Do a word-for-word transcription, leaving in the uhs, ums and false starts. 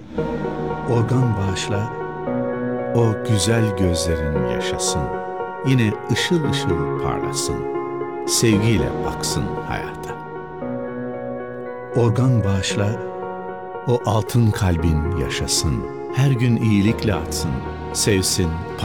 Organ bağışla, o güzel gözlerin yaşasın. Yine ışıl ışıl parlasın. Sevgiyle baksın hayata. Organ bağışla, o altın kalbin yaşasın. Her gün iyilikle atsın, sevsin,